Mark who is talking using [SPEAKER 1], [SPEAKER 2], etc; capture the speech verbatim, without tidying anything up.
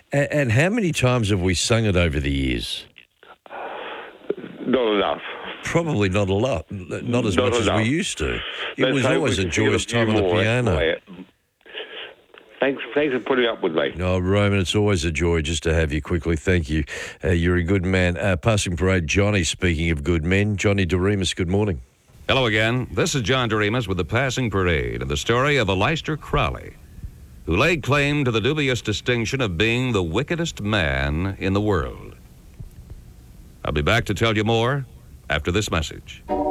[SPEAKER 1] And, and how many times have we sung it over the years?
[SPEAKER 2] Not enough.
[SPEAKER 1] Probably not a lot, not as
[SPEAKER 2] Not
[SPEAKER 1] much
[SPEAKER 2] enough.
[SPEAKER 1] as we used to. It
[SPEAKER 2] Let's
[SPEAKER 1] was
[SPEAKER 2] hope
[SPEAKER 1] always
[SPEAKER 2] we
[SPEAKER 1] a
[SPEAKER 2] can sing it
[SPEAKER 1] joyous
[SPEAKER 2] few
[SPEAKER 1] time on the
[SPEAKER 2] more, that's
[SPEAKER 1] piano.
[SPEAKER 2] the way it- Thanks, thanks for putting up with me.
[SPEAKER 1] No, Roman, it's always a joy just to have you quickly. Thank you. Uh, you're a good man. Uh, passing parade, Johnny, speaking of good men. Johnny DeRemus, good morning.
[SPEAKER 3] Hello again. This is John DeRemus with the Passing Parade and the story of Aleister Crowley, who laid claim to the dubious distinction of being the wickedest man in the world. I'll be back to tell you more after this message.